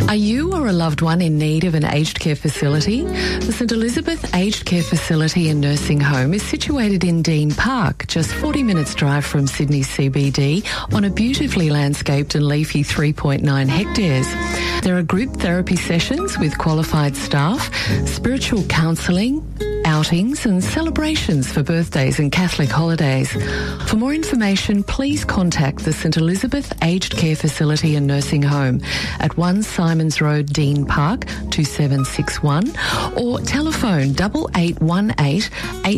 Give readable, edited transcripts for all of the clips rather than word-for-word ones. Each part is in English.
Are you or a loved one in need of an aged care facility? The St Elizabeth Aged Care Facility and Nursing Home is situated in Dean Park, just 40 minutes drive from Sydney CBD, on a beautifully landscaped and leafy 3.9 hectares. There are group therapy sessions with qualified staff, spiritual counselling, outings and celebrations for birthdays and Catholic holidays. For more information, please contact the St Elizabeth Aged Care Facility and Nursing Home at 1 Simons Road, Dean Park, 2761, or telephone 8818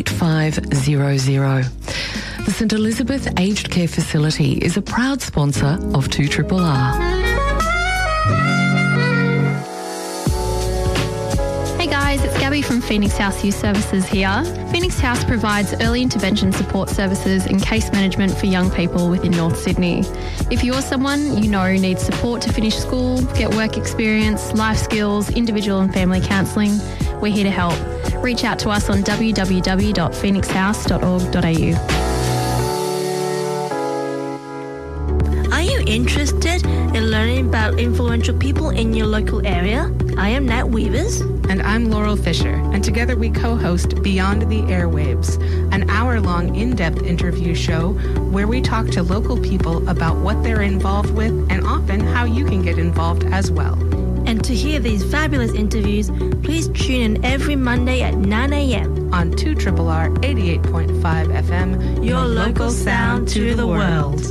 8500. The St Elizabeth Aged Care Facility is a proud sponsor of 2RRR. Hey guys, it's Gabby from Phoenix House Youth Services here. Phoenix House provides early intervention support services and case management for young people within North Sydney. If you're someone you know needs support to finish school, get work experience, life skills, individual and family counselling, we're here to help. Reach out to us on www.phoenixhouse.org.au. Are you interested in learning about influential people in your local area? I am Nat Weavers. And I'm Laurel Fisher, and together we co-host Beyond the Airwaves, an hour-long in-depth interview show where we talk to local people about what they're involved with and often how you can get involved as well. And to hear these fabulous interviews, please tune in every Monday at 9 a.m. on 2RRR 88.5 FM, your local sound to the world.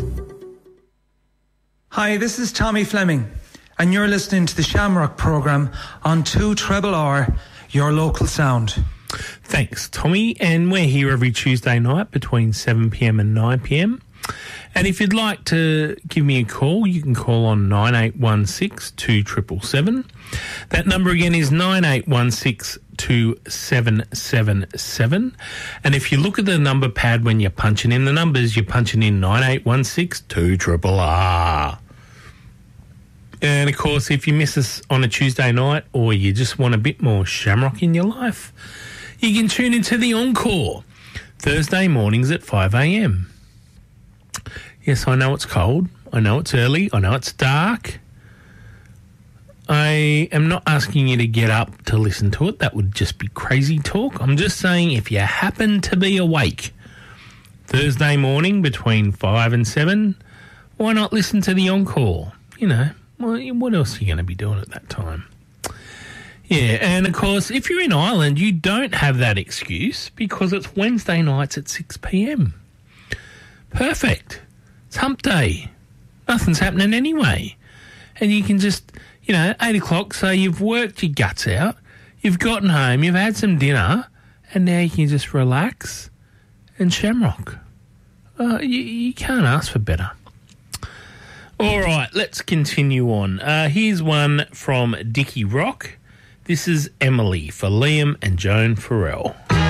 Hi, this is Tommy Fleming, and you're listening to the Shamrock programme on 2RRR, your local sound. Thanks, Tommy, and we're here every Tuesday night between 7pm and 9pm. And if you'd like to give me a call, you can call on 9816 2777. That number again is 9816 2777. And if you look at the number pad when you're punching in the numbers, you're punching in 9816 2RRR. And, of course, if you miss us on a Tuesday night or you just want a bit more Shamrock in your life, you can tune into the Encore Thursday mornings at 5 a.m. Yes, I know it's cold. I know it's early. I know it's dark. I am not asking you to get up to listen to it. That would just be crazy talk. I'm just saying if you happen to be awake Thursday morning between 5 and 7, why not listen to the Encore? You know, well, what else are you going to be doing at that time? Yeah, and of course, if you're in Ireland, you don't have that excuse because it's Wednesday nights at 6 p.m. Perfect. It's hump day. Nothing's happening anyway. And you can just, 8 o'clock, so you've worked your guts out, you've gotten home, you've had some dinner, and now you can just relax and Shamrock. You can't ask for better. All right, let's continue on. Here's one from Dickie Rock. This is Emily for Liam and Joan Farrell.